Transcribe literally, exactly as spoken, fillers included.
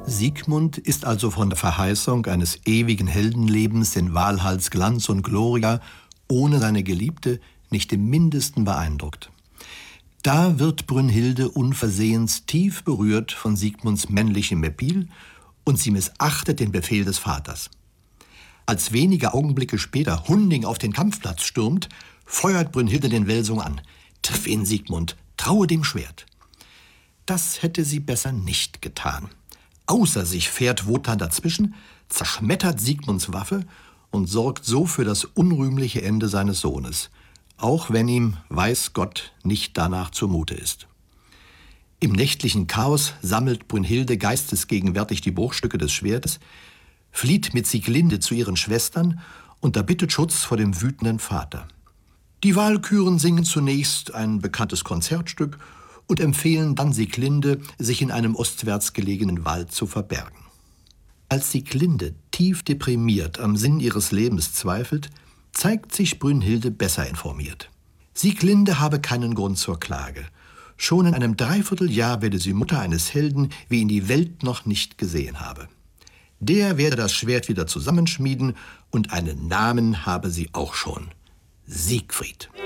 Siegmund ist also von der Verheißung eines ewigen Heldenlebens in Walhalls Glanz und Gloria ohne seine Geliebte nicht im Mindesten beeindruckt. Da wird Brünnhilde unversehens tief berührt von Siegmunds männlichem Appeal und sie missachtet den Befehl des Vaters. Als wenige Augenblicke später Hunding auf den Kampfplatz stürmt, feuert Brünnhilde den Welsung an. Triff ihn, Siegmund, traue dem Schwert. Das hätte sie besser nicht getan. Außer sich fährt Wotan dazwischen, zerschmettert Siegmunds Waffe und sorgt so für das unrühmliche Ende seines Sohnes, auch wenn ihm, weiß Gott, nicht danach zumute ist. Im nächtlichen Chaos sammelt Brünnhilde geistesgegenwärtig die Bruchstücke des Schwertes, flieht mit Sieglinde zu ihren Schwestern und erbittet Schutz vor dem wütenden Vater. Die Walküren singen zunächst ein bekanntes Konzertstück und empfehlen dann Sieglinde, sich in einem ostwärts gelegenen Wald zu verbergen. Als Sieglinde tief deprimiert am Sinn ihres Lebens zweifelt, zeigt sich Brünnhilde besser informiert. Sieglinde habe keinen Grund zur Klage. Schon in einem Dreivierteljahr werde sie Mutter eines Helden, wie ihn die Welt noch nicht gesehen habe. Der werde das Schwert wieder zusammenschmieden und einen Namen habe sie auch schon: Siegfried.